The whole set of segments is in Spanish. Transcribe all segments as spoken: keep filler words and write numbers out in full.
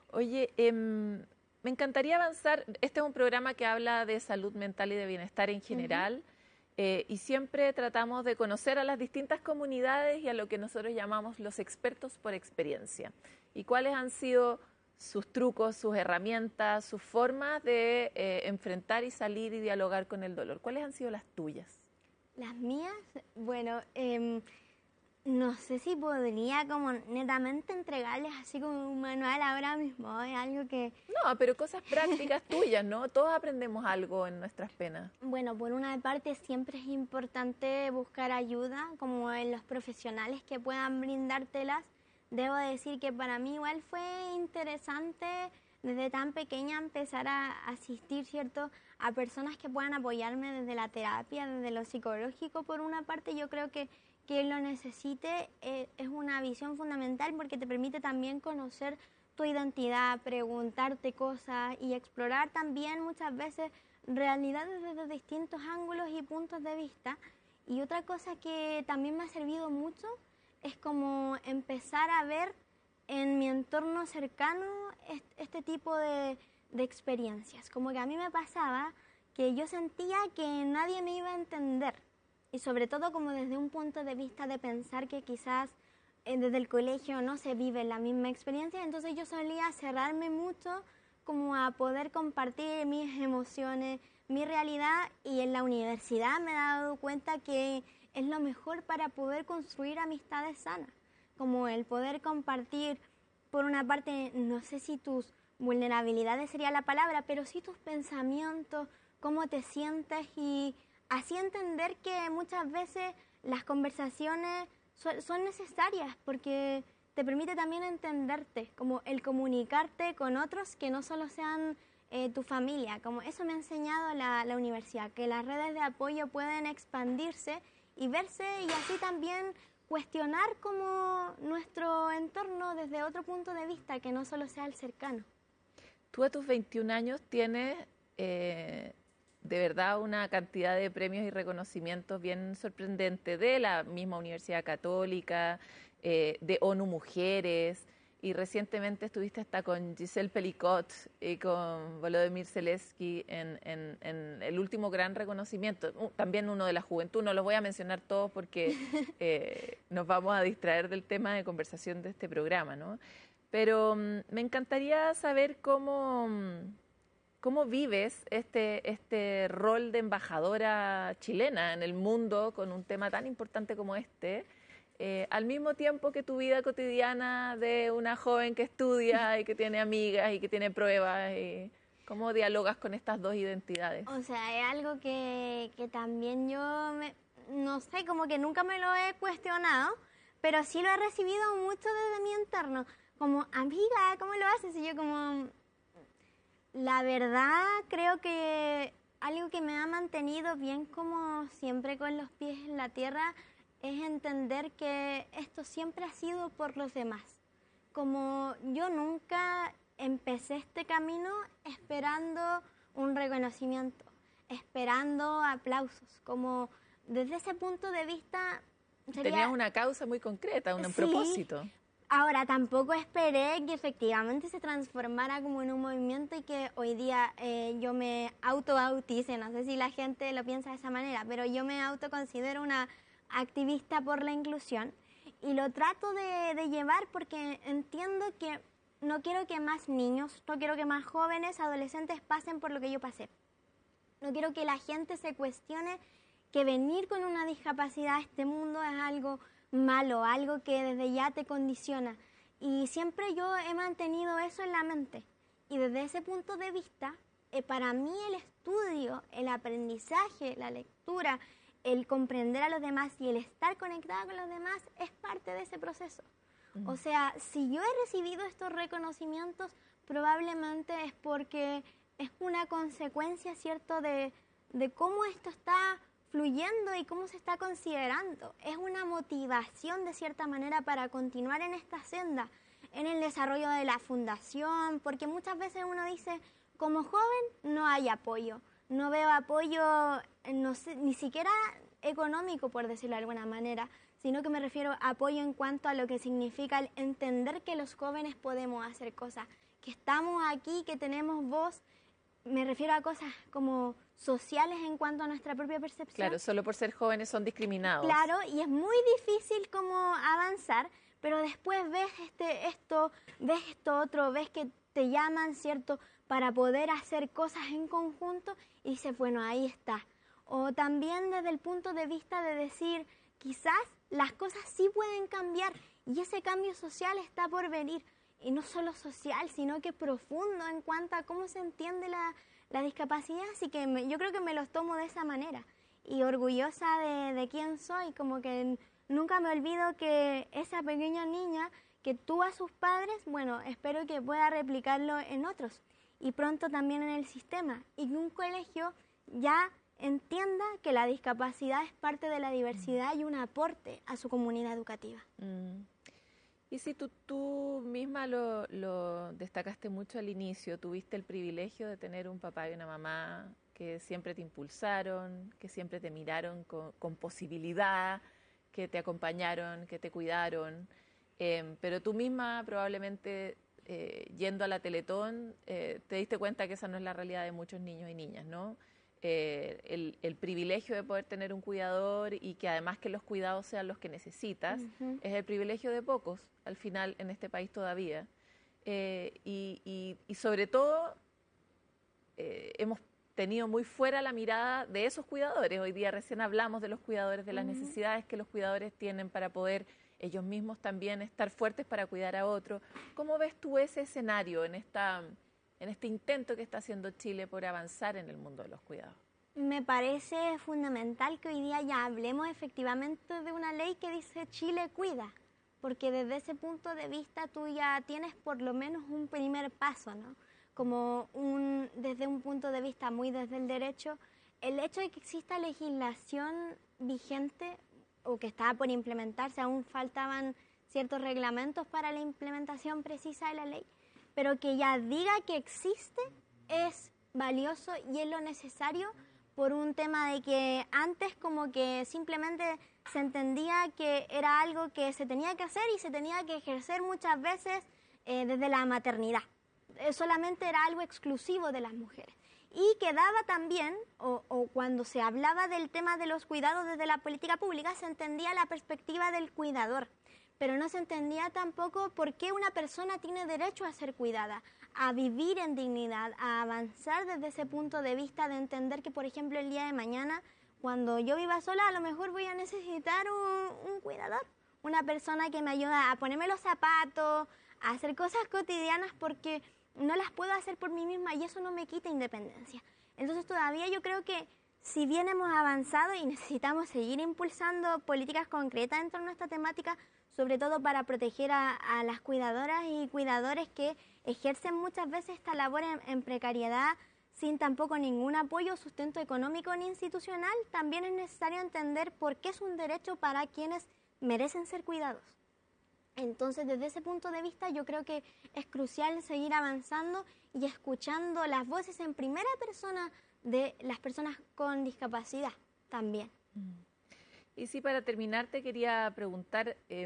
Oye, em, me encantaría avanzar. Este es un programa que habla de salud mental y de bienestar en Ujú. general, eh, y siempre tratamos de conocer a las distintas comunidades y a lo que nosotros llamamos los expertos por experiencia. Y cuáles han sido sus trucos, sus herramientas, sus formas de eh, enfrentar y salir y dialogar con el dolor. ¿Cuáles han sido las tuyas? Las mías, bueno, em, no sé si podría como netamente entregarles así como un manual ahora mismo. Es algo que, No, pero cosas prácticas tuyas, ¿no? Todos aprendemos algo en nuestras penas. bueno, por una parte siempre es importante buscar ayuda, como en los profesionales que puedan brindártelas. Debo decir que para mí igual fue interesante desde tan pequeña empezar a asistir, ¿cierto?, a personas que puedan apoyarme desde la terapia, desde lo psicológico. Por una parte, yo creo que quien lo necesite eh, es una visión fundamental porque te permite también conocer tu identidad, preguntarte cosas y explorar también muchas veces realidades desde distintos ángulos y puntos de vista. Y otra cosa que también me ha servido mucho es como empezar a ver en mi entorno cercano este tipo de, de experiencias. Como que a mí me pasaba que yo sentía que nadie me iba a entender. Y sobre todo como desde un punto de vista de pensar que quizás eh, desde el colegio no se vive la misma experiencia. Entonces yo solía cerrarme mucho como a poder compartir mis emociones, mi realidad, y en la universidad me he dado cuenta que es lo mejor para poder construir amistades sanas, como el poder compartir, por una parte, no sé si tus vulnerabilidades sería la palabra, pero sí tus pensamientos, cómo te sientes, y así entender que muchas veces las conversaciones son, son necesarias porque te permite también entenderte, como el comunicarte con otros que no solo sean eh, tu familia. Como eso me ha enseñado la, la universidad, que las redes de apoyo pueden expandirse y verse, y así también cuestionar como nuestro entorno desde otro punto de vista, que no solo sea el cercano. Tú a tus veintiún años tienes eh, de verdad una cantidad de premios y reconocimientos bien sorprendente de la misma Universidad Católica, eh, de ONU Mujeres, y recientemente estuviste hasta con Giselle Pelicot y con Volodymyr Zelensky en, en, en el último gran reconocimiento, uh, también uno de la juventud. No los voy a mencionar todos porque eh, nos vamos a distraer del tema de conversación de este programa, ¿no? Pero mm, me encantaría saber cómo, mm, cómo vives este, este rol de embajadora chilena en el mundo con un tema tan importante como este, eh, al mismo tiempo que tu vida cotidiana de una joven que estudia y que tiene amigas y que tiene pruebas. Y ¿cómo dialogas con estas dos identidades? O sea, es algo que, que también yo, me, no sé, como que nunca me lo he cuestionado, pero sí lo he recibido mucho desde mi entorno. Como, amiga, ¿cómo lo haces? Y yo como, la verdad, creo que algo que me ha mantenido bien como siempre con los pies en la tierra es entender que esto siempre ha sido por los demás. Como yo nunca empecé este camino esperando un reconocimiento, esperando aplausos, como desde ese punto de vista sería, Tenías una causa muy concreta, un sí. propósito. Ahora, tampoco esperé que efectivamente se transformara como en un movimiento y que hoy día eh, yo me autobautice. No sé si la gente lo piensa de esa manera, pero yo me autoconsidero una activista por la inclusión y lo trato de, de llevar porque entiendo que no quiero que más niños, no quiero que más jóvenes, adolescentes pasen por lo que yo pasé. No quiero que la gente se cuestione que venir con una discapacidad a este mundo es algo malo, algo que desde ya te condiciona. Y siempre yo he mantenido eso en la mente. Y desde ese punto de vista, eh, para mí el estudio, el aprendizaje, la lectura, el comprender a los demás y el estar conectada con los demás es parte de ese proceso. Mm. O sea, si yo he recibido estos reconocimientos, probablemente es porque es una consecuencia, ¿cierto?, de, de cómo esto está fluyendo y cómo se está considerando. Es una motivación de cierta manera para continuar en esta senda, en el desarrollo de la fundación, porque muchas veces uno dice, como joven no hay apoyo, no veo apoyo, no sé, ni siquiera económico, por decirlo de alguna manera, sino que me refiero a apoyo en cuanto a lo que significa el entender que los jóvenes podemos hacer cosas, que estamos aquí, que tenemos voz. Me refiero a cosas como sociales en cuanto a nuestra propia percepción. Claro, solo por ser jóvenes son discriminados. Claro, y es muy difícil como avanzar, pero después ves este, esto, ves esto otro, ves que te llaman, ¿cierto?, para poder hacer cosas en conjunto y dices, bueno, ahí está. O también desde el punto de vista de decir, quizás las cosas sí pueden cambiar y ese cambio social está por venir. Y no solo social, sino que profundo en cuanto a cómo se entiende la, la discapacidad. Así que me, yo creo que me los tomo de esa manera. Y orgullosa de, de quién soy, como que nunca me olvido que esa pequeña niña que tuvo a sus padres, bueno, espero que pueda replicarlo en otros. Y pronto también en el sistema. Y que un colegio ya entienda que la discapacidad es parte de la diversidad y un aporte a su comunidad educativa. Mm. Y si tú, tú misma lo, lo destacaste mucho al inicio, tuviste el privilegio de tener un papá y una mamá que siempre te impulsaron, que siempre te miraron con, con posibilidad, que te acompañaron, que te cuidaron, eh, pero tú misma probablemente eh, yendo a la Teletón eh, te diste cuenta que esa no es la realidad de muchos niños y niñas, ¿no? Eh, el, el privilegio de poder tener un cuidador y que además que los cuidados sean los que necesitas, uh-huh. es el privilegio de pocos, al final, en este país todavía. Eh, y, y, y sobre todo, eh, hemos tenido muy fuera la mirada de esos cuidadores. Hoy día recién hablamos de los cuidadores, de las uh-huh. necesidades que los cuidadores tienen para poder ellos mismos también estar fuertes para cuidar a otros. ¿Cómo ves tú ese escenario en esta... en este intento que está haciendo Chile por avanzar en el mundo de los cuidados? Me parece fundamental que hoy día ya hablemos efectivamente de una ley que dice Chile cuida, porque desde ese punto de vista tú ya tienes por lo menos un primer paso, ¿no? Como un, desde un punto de vista muy desde el derecho, el hecho de que exista legislación vigente o que estaba por implementarse, aún faltaban ciertos reglamentos para la implementación precisa de la ley, pero que ya diga que existe es valioso y es lo necesario por un tema de que antes como que simplemente se entendía que era algo que se tenía que hacer y se tenía que ejercer muchas veces eh, desde la maternidad. Eh, solamente era algo exclusivo de las mujeres. Y quedaba también, o, o cuando se hablaba del tema de los cuidados desde la política pública, se entendía la perspectiva del cuidador. Pero no se entendía tampoco por qué una persona tiene derecho a ser cuidada, a vivir en dignidad, a avanzar desde ese punto de vista de entender que, por ejemplo, el día de mañana, cuando yo viva sola, a lo mejor voy a necesitar un, un cuidador, una persona que me ayude a ponerme los zapatos, a hacer cosas cotidianas porque no las puedo hacer por mí misma y eso no me quita independencia. Entonces todavía yo creo que si bien hemos avanzado y necesitamos seguir impulsando políticas concretas en torno a esta temática, sobre todo para proteger a, a las cuidadoras y cuidadores que ejercen muchas veces esta labor en, en precariedad sin tampoco ningún apoyo o sustento económico ni institucional, también es necesario entender por qué es un derecho para quienes merecen ser cuidados. Entonces, desde ese punto de vista, yo creo que es crucial seguir avanzando y escuchando las voces en primera persona de las personas con discapacidad también. Y sí, para terminar te quería preguntar, eh,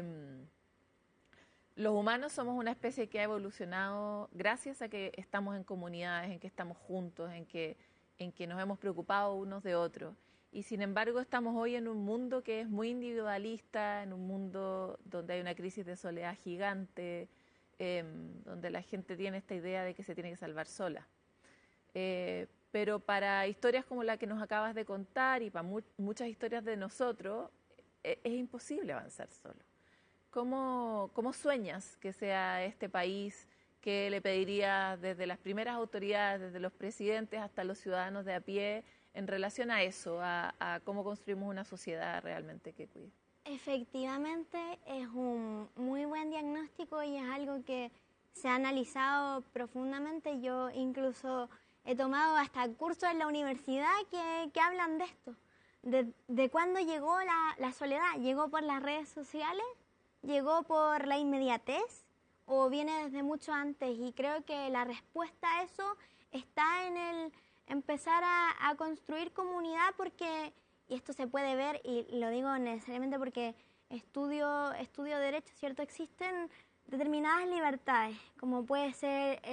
los humanos somos una especie que ha evolucionado gracias a que estamos en comunidades, en que estamos juntos, en que, en que nos hemos preocupado unos de otros. Y sin embargo estamos hoy en un mundo que es muy individualista, en un mundo donde hay una crisis de soledad gigante, eh, donde la gente tiene esta idea de que se tiene que salvar sola. Eh, pero para historias como la que nos acabas de contar y para mu muchas historias de nosotros, es, es imposible avanzar solo. ¿Cómo, ¿Cómo sueñas que sea este país? ¿Qué le pedirías desde las primeras autoridades, desde los presidentes hasta los ciudadanos de a pie, en relación a eso, a, a cómo construimos una sociedad realmente que cuide? Efectivamente, es un muy buen diagnóstico y es algo que se ha analizado profundamente. Yo incluso he tomado hasta cursos en la universidad que, que hablan de esto. De, de cuándo llegó la, la soledad. ¿Llegó por las redes sociales? ¿Llegó por la inmediatez? ¿O viene desde mucho antes? Y creo que la respuesta a eso está en el empezar a, a construir comunidad porque, y esto se puede ver, y lo digo necesariamente porque estudio, estudio Derecho, ¿cierto? Existen determinadas libertades, como puede ser